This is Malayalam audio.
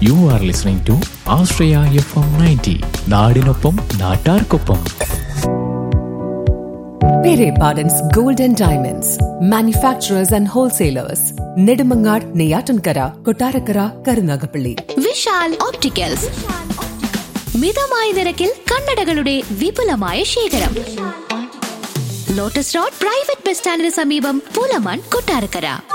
You are listening to Astraya FM 90. നാടിനൊപ്പം നാട്ടാർക്കൊപ്പം. Pere Pardon's Gold and Diamonds, manufacturers and wholesalers. Nedimangar, Neyatankara, Kotarakara, Karunagapalli. Vishal opticals മിതമായ നിരക്കിൽ കണ്ണടകളുടെ വിപുലമായ ശേഖരം. ലോട്ടസ് റോഡ് പ്രൈവറ്റ് ബസ് സ്റ്റാൻഡിന് സമീപം പൂലമാൻ, കൊട്ടാരക്കര.